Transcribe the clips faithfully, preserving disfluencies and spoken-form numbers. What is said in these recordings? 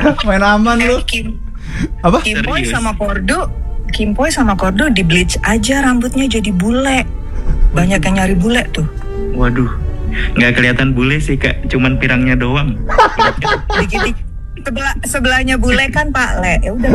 Main aman lu. Kim, Apa? Kimpoy sama Kordo, Kimpoy sama Kordo di bleach aja rambutnya jadi bule. Banyak yang nyari bule tuh. Waduh, nggak kelihatan bule sih kak, cuman pirangnya doang. Dikit-dikit. Sebelah, sebelahnya bule kan Pak Le. Ya udah.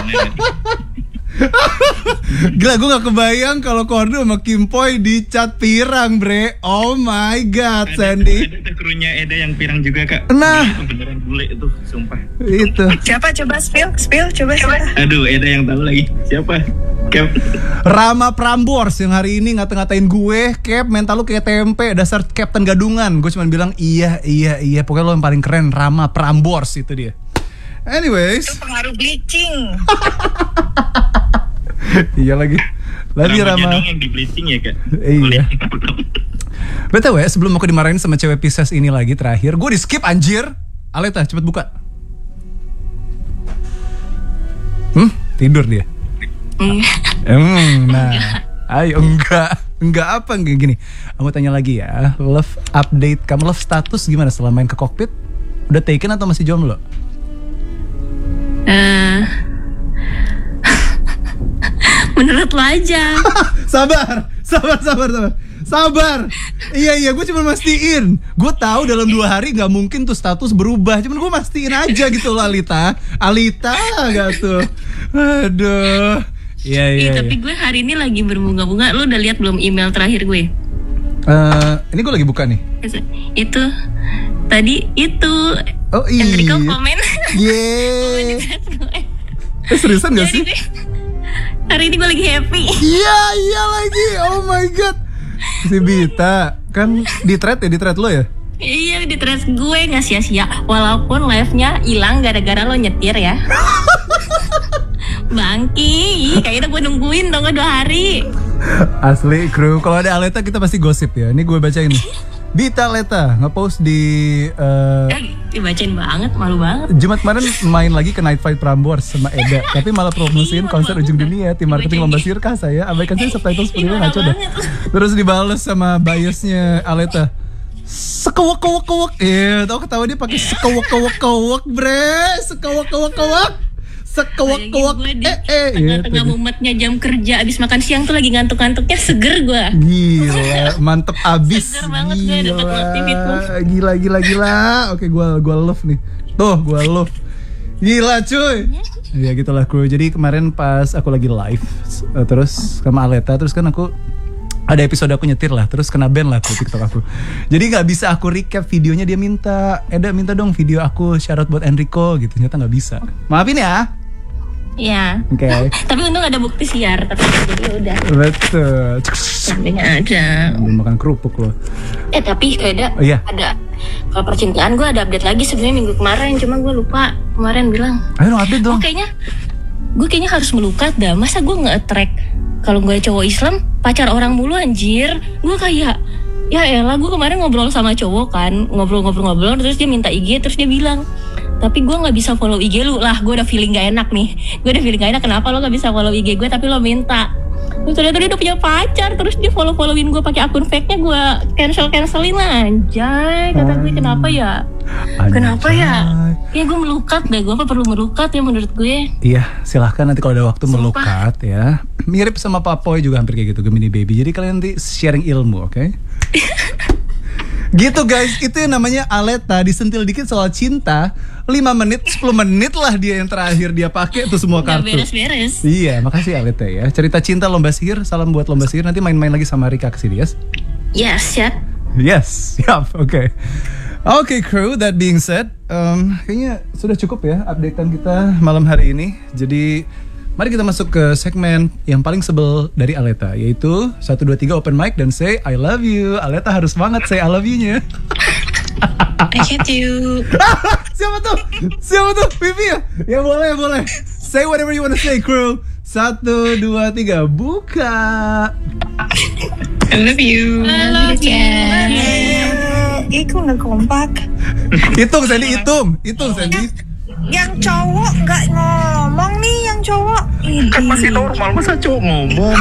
Gila, gue gak kebayang kalau Kordo sama Kimpoy dicat pirang, bre. Oh my god, Ada, Sandy. ada tuh krunya Eda yang pirang juga kak. Nah. Itu beneran bule itu, sumpah. Itu. Siapa coba spill, spill coba siapa? Aduh, Eda yang tahu lagi. Siapa? Cap. Rama Prambors yang hari ini ngata-ngatain gue, Cap, mental lu kayak tempe, dasar Captain Gadungan. Gue cuma bilang iya, iya, iya. Pokoknya lo yang paling keren, Rama Prambors itu dia. Anyways. Itu pengaruh bleaching. Iya lagi. Lagi Rama. Dong yang di bleaching ya kak. Iya. B T W sebelum aku dimarahin sama cewek Pisces ini lagi terakhir, gue di skip anjir. Aleta cepet buka. Hmm, tidur dia. Hmm, nah, ayo enggak, enggak apa enggak gini. Aku tanya lagi ya, love update kamu, love status gimana setelah main ke kokpit? Udah taken atau masih jomblo? Uh, menurut lo aja. Sabar, sabar, sabar, sabar, sabar. Iya iya, gue cuma mastiin. Gue tahu dalam dua hari nggak mungkin tuh status berubah. Cuman gue mastiin aja gitu loh, Alita. Alita gak tuh? Aduh. Iya iya. Ih, tapi gue hari ini lagi berbunga-bunga. Lo udah lihat belum email terakhir gue? Uh, ini gue lagi buka nih. Itu tadi itu. Oh iya. Enrico komen. Yeay. Eh, seriusan gak sih? Gue, hari ini gue lagi happy. Iya iya lagi. Oh my god. Si Bita kan di thread ya, di thread lo ya? Iya, di thread gue nggak sia-sia. Walaupun live-nya hilang gara-gara lo nyetir ya. Bangki, kayaknya gue nungguin dong dua hari. Asli kru, kalau ada Aleta kita pasti gosip ya. Ini gue bacain nih. Bita Aleta nge-post di uh, eh, dibacain banget, malu banget. Jumat kemarin main lagi ke Night Fight Prambors sama Eda, tapi malah promosiin konser ujung dunia. Tim marketing lomba sirkah saya, abaikan saya subtitle seperti itu, ngaco dah. Terus dibales sama biasnya Aleta, sekewek kewek kewek. Iya, tau ketawa dia pakai sekewek kewek kewek, bre, sekewek kewek kewek. Sekewek kewek eh eh tengah-tengah mumetnya jam kerja abis makan siang tuh lagi ngantuk-ngantuknya, seger gue. Gila, mantep abis. Seger banget gue dapat notif itu. Gila gila gila. Oke, gue gue love nih. Tuh gue love. Gila cuy. Ya gitulah kru. Jadi kemarin pas aku lagi live terus sama Aleta, terus kan aku ada episode aku nyetir lah, terus kena ban lah tuh TikTok aku. Jadi nggak bisa aku recap videonya, dia minta, Eda minta dong video aku shoutout buat Enrico gitu, ternyata nggak bisa. Maafin ya. Iya. Oke. Okay. Tapi untung ada bukti siar, tapi jadi udah. Betul. Sebenarnya ada. Belum makan kerupuk loh. Eh tapi ada. Oh, iya. Ada. Kalau percintaan gue ada update lagi sebenarnya minggu kemarin, cuma gue lupa kemarin bilang. Ayo dong update dong. Oh, kayaknya gue kayaknya harus melukat dah. Masa gue nge-attract kalau gue cowok Islam pacar orang mulu anjir. Gue kayak ya elah, gue kemarin ngobrol sama cowok kan, ngobrol-ngobrol-ngobrol terus dia minta I G, terus dia bilang, tapi gue nggak bisa follow I G lu lah. Gue udah feeling gak enak nih. Gue udah feeling gak enak, kenapa lo nggak bisa follow I G gue tapi lo minta. Terus ternyata dia udah punya pacar, terus dia follow followin gue pakai akun fake nya, gue cancel cancelin lah anjay. Kata gue kenapa ya? Anjay. Kenapa ya? Ya gue melukat deh, gue apa perlu melukat ya menurut gue. Iya, silahkan nanti kalau ada waktu Sumpah. melukat ya. Mirip sama Papoy juga hampir kayak gitu, Gemini Baby. Jadi kalian nanti sharing ilmu, oke? Okay? Gitu guys, itu yang namanya Aleta disentil dikit soal cinta. lima menit, sepuluh menit lah dia yang terakhir dia pakai tuh semua kartu. Gak beres-beres. Iya, makasih Aleta ya. Cerita cinta lomba sihir, salam buat lomba sihir. Nanti main-main lagi sama Rika kesini, yes? Yes, siap. Yes, siap, oke. Okay. Oke okay, crew, that being said, um, kayaknya sudah cukup ya updatean kita malam hari ini. Jadi mari kita masuk ke segmen yang paling sebel dari Aleta, yaitu satu dua tiga open mic dan say I love you. Aleta harus banget say I love you-nya. I hate you. Siapa tuh? Siapa tuh? Vivi ya? Ya boleh, boleh. Say whatever you wanna say, crew. Satu, dua, tiga, buka. I love you. I love you. Iku nggak kompak. Hitung Sandy, hitung, hitung Sandy. Yang cowok nggak ngomong nih, yang cowok. Kan masih normal, masa cowok ngomong?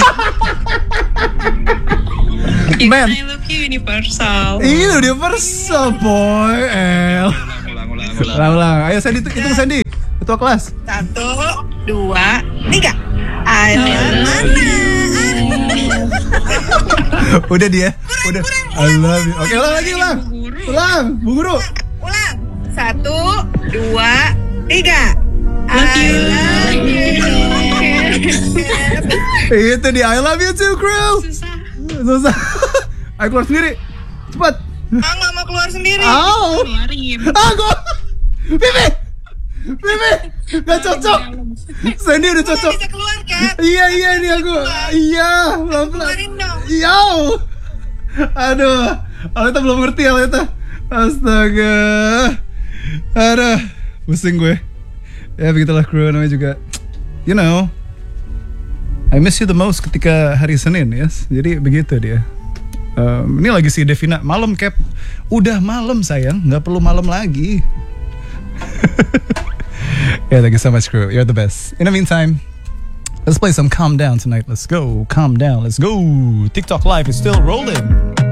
Man, I love you universal. Ini universal boy. El. Ulang, ulang, ulang, ulang. Ulang, ulang. Ayo Sandy, hitung Sandy. Ketua kelas. Satu, dua, tiga. I love mana? Udah dia. Udah. I love you. Oke, ulang lagi, ulang. Ulang, Bu Guru. Ulang. Satu, dua, tiga. Love you. Itu dia. I love you too, crew. Susah. Susah. Ayo keluar sendiri. Cepat. Ah, nggak mau keluar sendiri. Au. Keluarin. Ah, gua. Pipi. Pipi. Gak cocok. Sandy udah cocok. Bisa keluar kan? Iya, iya ini aku. Iya, pelan-pelan. Keluarin dong. Iya. Aduh. Aleta belum ngerti Aleta. Astaga. Aduh. Pusing gue. Ya begitulah kru, namanya juga. You know, I miss you the most ketika hari Senin, yes. Jadi begitu dia. Um, ini lagi si Devina, malam Cap. Udah malam sayang, nggak perlu malam lagi. Yeah, thank you so much crew, you're the best. In the meantime, let's play some Calm Down tonight. Let's go, calm down, let's go. TikTok Live is still rolling.